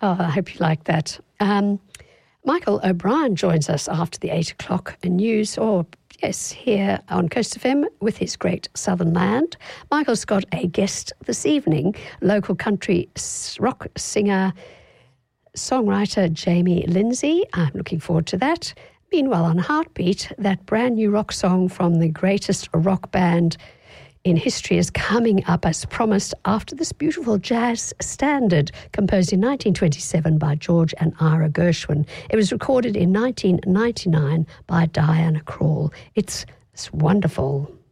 Oh, I hope you like that. Michael O'Brien joins us after the 8 o'clock news, here on Coast FM with his Great Southern Land. Michael's got a guest this evening, local country rock singer, songwriter Jamie Lindsay. I'm looking forward to that. Meanwhile, on Heartbeat, that brand new rock song from the greatest rock band in history is coming up as promised after this beautiful jazz standard composed in 1927 by George and Ira Gershwin. It was recorded in 1999 by Diana Krall. It's wonderful.